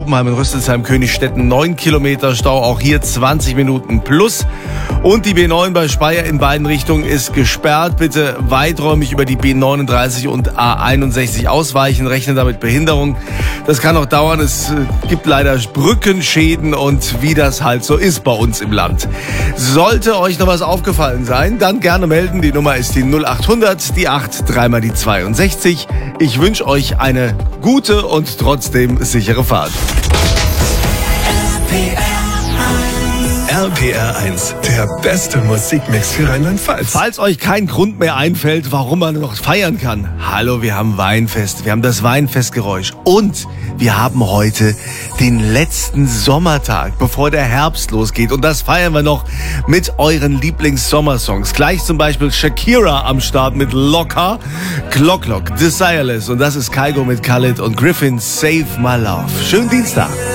Oppenheim in Rüsselsheim, Königstetten 9 Kilometer Stau, auch hier 20 Minuten plus. Und die B9 bei Speyer in beiden Richtungen ist gesperrt. Bitte weiträumig über die B39 und A61 ausweichen, rechnen damit Behinderung. Das kann noch dauern, es gibt leider Brückenschäden und wie das halt so ist bei uns im Land. Sollte euch noch was aufgefallen sein, dann gerne melden. Die Nummer ist die 0800, die 8, dreimal die 62. Ich wünsche euch eine gute und trotzdem sichere Fahrt. RPR 1, der beste Musikmix für Rheinland-Pfalz. Falls euch kein Grund mehr einfällt, warum man noch feiern kann. Hallo, wir haben Weinfest, wir haben das Weinfestgeräusch und wir haben heute den letzten Sommertag, bevor der Herbst losgeht. Und das feiern wir noch mit euren Lieblings-Sommersongs. Gleich zum Beispiel Shakira am Start mit Locker, Clock Clock, Desireless und das ist Kygo mit Khalid und Griffin, Save My Love. Schönen Dienstag.